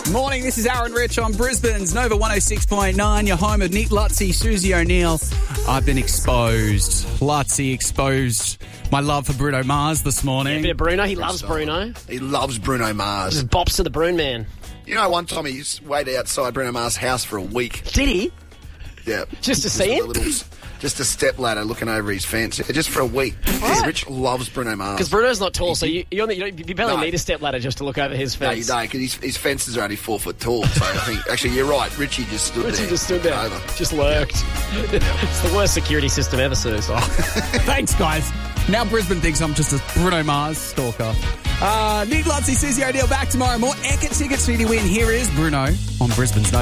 Morning, this is Aaron Rich on Brisbane's Nova 106.9, your home of Nick Lutzi, Susie O'Neill. I've been exposed. Lutzi exposed my love for Bruno Mars this morning. Yeah, a bit of Bruno. He loves Bruno. He loves Bruno Mars. Just bops to the Bruno man. You know, one time he waited outside Bruno Mars' house for a week. Did he? Yeah. Just to see him? Just a step ladder looking over his fence. Just for a week. What? Rich loves Bruno Mars. Because Bruno's not tall, so you barely need a step ladder just to look over his fence. No, you don't, because his fences are only 4 foot tall. So I think, actually, you're right. Richie just stood there. Over. Just lurked. Yeah. It's the worst security system ever, Sue. Thanks, guys. Now Brisbane thinks I'm just a Bruno Mars stalker. Nick Lutzi, Susie O'Neill back tomorrow. More Eckert tickets for you to win. Here is Bruno on Brisbane's